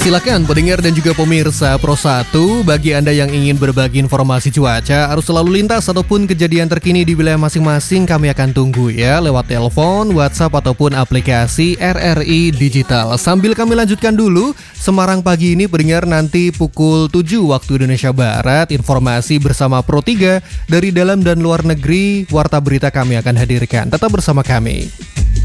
Silakan pendengar dan juga pemirsa Pro 1, bagi Anda yang ingin berbagi informasi cuaca, arus lalu lintas ataupun kejadian terkini di wilayah masing-masing, kami akan tunggu ya lewat telepon, WhatsApp ataupun aplikasi RRI Digital. Sambil kami lanjutkan dulu, Semarang pagi ini pendengar, nanti pukul 7 waktu Indonesia Barat, informasi bersama Pro 3 dari dalam dan luar negeri, warta berita kami akan hadirkan. Tetap bersama kami.